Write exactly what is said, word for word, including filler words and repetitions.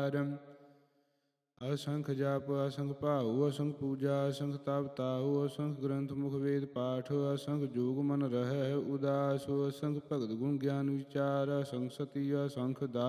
ਵਿਚਾਰ। ਅਸੰਖ ਜਪ ਅਸੰਖ ਭਾਉ ਅਸੰਖ ਪੂਜਾ ਅਸੰਖ ਤਪ ਤਾਉ ਅਸੰਖ ਗ੍ਰੰਥ ਮੁਖ ਵੇਦ ਪਾਠ ਅਸੰਖ ਜੋਗ ਮਨ ਰਹਿ ਉਦਾਸ ਅਸੰਖ ਭਗਤ ਗੁਣ ਗਿਆਨ ਵਿਚਾਰ ਅਸੰਖ ਸਤੀ ਅਸੰਖ ਦਾ